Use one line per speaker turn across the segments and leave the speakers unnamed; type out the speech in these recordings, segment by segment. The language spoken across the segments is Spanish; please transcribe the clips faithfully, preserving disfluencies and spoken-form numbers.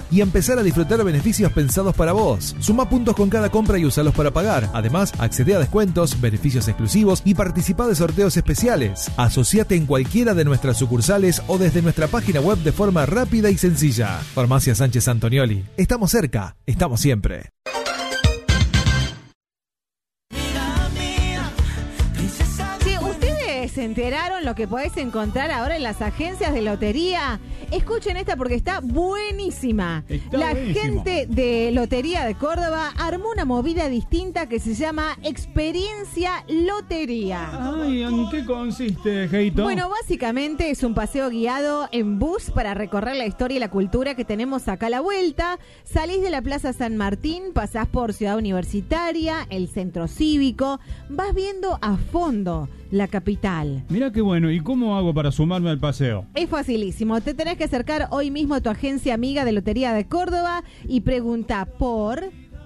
y empezar a disfrutar beneficios pensados para vos. Suma puntos con cada compra y usalos para pagar. Además, accede a descuentos, beneficios exclusivos y participa de sorteos especiales. Asociate en cualquiera de nuestras sucursales o desde nuestra página web de forma rápida y sencilla. Farmacia Sánchez Antonioli. Estamos cerca, estamos siempre.
¿Se enteraron lo que podés encontrar ahora en las agencias de lotería? Escuchen esta porque está buenísima.
Está
la
buenísimo.
gente de Lotería de Córdoba armó una movida distinta que se llama Experiencia Lotería.
Ay, ¿en qué consiste, Geito?
Bueno, básicamente es un paseo guiado en bus para recorrer la historia y la cultura que tenemos acá a la vuelta. Salís de la Plaza San Martín, pasás por Ciudad Universitaria, el Centro Cívico, vas viendo a fondo la capital.
Mirá qué bueno. ¿Y cómo hago para sumarme al paseo?
Es facilísimo. Te tenés que acercar hoy mismo a tu agencia amiga de Lotería de Córdoba y pregunta por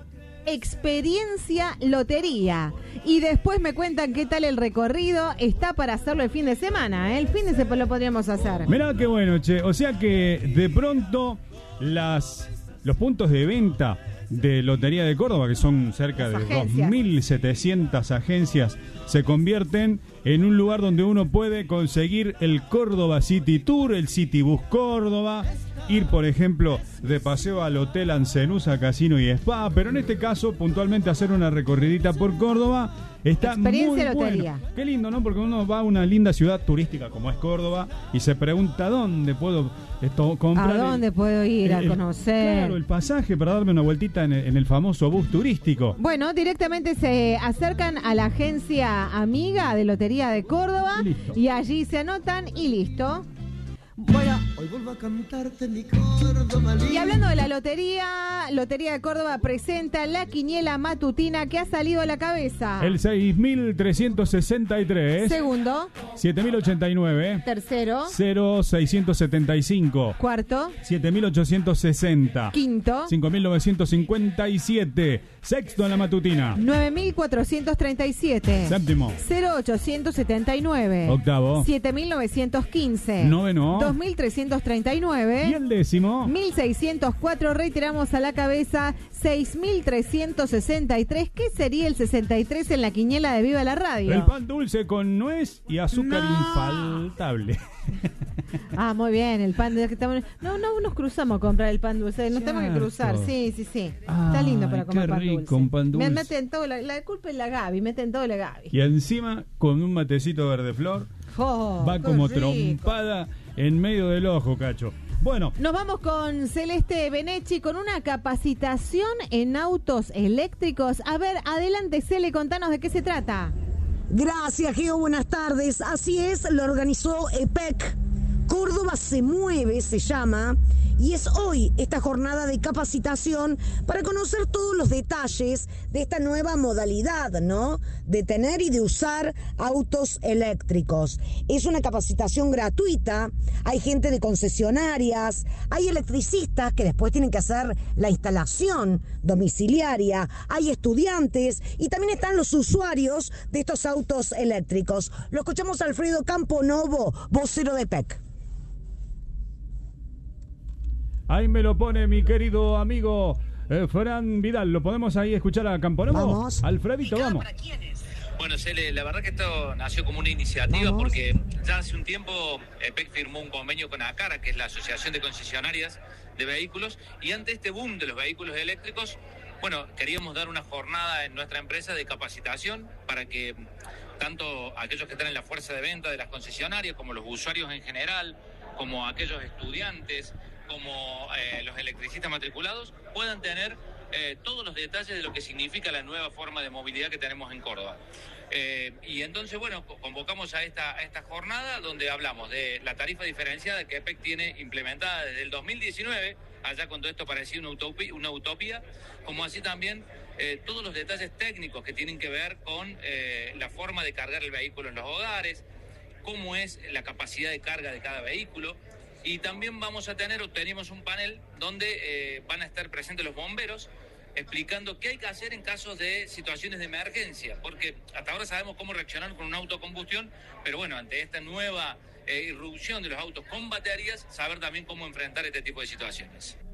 Experiencia Lotería. Y después me cuentan qué tal el recorrido. Está para hacerlo el fin de semana, ¿eh? El fin de semana lo podríamos hacer.
Mirá qué bueno, che. O sea que de pronto las los puntos de venta de Lotería de Córdoba, que son cerca
Las
de
agencias.
dos mil setecientas agencias, se convierten en un lugar donde uno puede conseguir el Córdoba City Tour, el City Bus Córdoba, ir, por ejemplo, de paseo al Hotel Ancenusa Casino y Spa, pero en este caso, puntualmente, hacer una recorridita por Córdoba. Está
Experiencia
muy
Lotería.
bueno. Qué lindo, ¿no? Porque uno va a una linda ciudad turística como es Córdoba y se pregunta dónde puedo esto, comprar.
¿A dónde
el,
puedo ir a
el-
conocer?
Claro, el pasaje para darme una vueltita en el, en el famoso bus turístico.
Bueno, directamente se acercan a la agencia amiga de Lotería de Córdoba
Y listo.
y allí se anotan y listo. Bueno,
Hoy vuelvo a cantarte mi Córdoba
y
linda.
hablando de la lotería, Lotería de Córdoba presenta la quiniela matutina que ha salido a la cabeza.
El seis mil trescientos sesenta y tres,
Segundo,
siete mil ochenta y nueve,
tercero,
cero seiscientos setenta y cinco,
cuarto,
siete mil ochocientos sesenta,
quinto,
cinco mil novecientos cincuenta y siete, sexto en la matutina,
nueve mil cuatrocientos treinta y siete,
séptimo,
cero ochocientos setenta y nueve,
octavo,
siete mil novecientos quince,
noveno
dos mil trescientos treinta y nueve,
y el décimo.
mil seiscientos cuatro, reiteramos a la cabeza, seis mil trescientos sesenta y tres. ¿Qué sería el sesenta y tres en la quiniela de Viva la Radio?
El pan dulce con nuez y azúcar
No.
infaltable.
Ah, muy bien, el pan de que estamos... No, no nos cruzamos a comprar el pan dulce, nos tenemos que
Cierto.
cruzar, sí, sí, sí.
Ay,
Está lindo para comer
qué
pan
rico,
dulce.
un pan dulce.
Me meten todo, la, la culpa es la Gaby, meten todo la Gaby.
Y encima, con un matecito verde flor,
Oh,
va
qué
como
rico.
trompada en medio del ojo, cacho. Bueno,
Nos vamos con Celeste Benechi con una capacitación en autos eléctricos. A ver, adelante, Cele, contanos de qué se trata.
Gracias, Geo, buenas tardes. Así es, lo organizó E P E C. Córdoba se mueve, se llama, y es hoy esta jornada de capacitación para conocer todos los detalles de esta nueva modalidad, ¿no? De tener y de usar autos eléctricos. Es una capacitación gratuita, hay gente de concesionarias, hay electricistas que después tienen que hacer la instalación domiciliaria, hay estudiantes y también están los usuarios de estos autos eléctricos. Lo escuchamos a Alfredo Camponovo, vocero de E P E C.
ahí me lo pone mi querido amigo eh, Fran Vidal. ¿Lo podemos ahí escuchar a Camponovo?
Vamos.
Alfredito, vamos.
Bueno, Cele, la verdad que esto nació como una iniciativa
Vamos.
porque ya hace un tiempo E P E C firmó un convenio con ACARA, que es la Asociación de Concesionarias de Vehículos, y ante este boom de los vehículos eléctricos, bueno, queríamos dar una jornada en nuestra empresa de capacitación para que tanto aquellos que están en la fuerza de venta de las concesionarias, como los usuarios en general, como aquellos estudiantes, como eh, los electricistas matriculados, puedan tener eh, todos los detalles de lo que significa la nueva forma de movilidad que tenemos en Córdoba. Eh, y entonces, bueno, co- convocamos a esta, a esta jornada donde hablamos de la tarifa diferenciada que E P E C tiene implementada desde el dos mil diecinueve, allá cuando esto parecía una utopía, una utopía como así también eh, todos los detalles técnicos que tienen que ver con eh, la forma de cargar el vehículo en los hogares, cómo es la capacidad de carga de cada vehículo. Y también vamos a tener, o tenemos un panel donde eh, van a estar presentes los bomberos explicando qué hay que hacer en casos de situaciones de emergencia, porque hasta ahora sabemos cómo reaccionar con un auto a combustión, pero bueno, ante esta nueva eh, irrupción de los autos con baterías, saber también cómo enfrentar este tipo de situaciones.